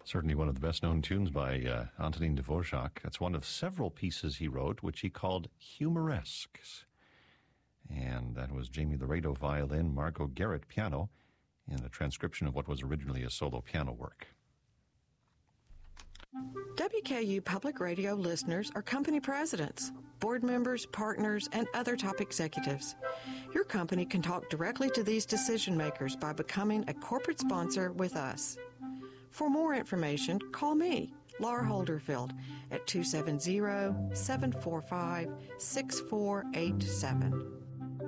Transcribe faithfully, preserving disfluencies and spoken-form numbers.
Certainly one of the best-known tunes by uh, Antonin Dvorak. That's one of several pieces he wrote, which he called humoresques. And that was Jamie Laredo violin, Margot Garrett piano, in a transcription of what was originally a solo piano work. W K U Public Radio listeners are company presidents, board members, partners, and other top executives. Your company can talk directly to these decision makers by becoming a corporate sponsor with us. For more information, call me, Laura Holderfield, at two seven zero, seven four five, six four eight seven.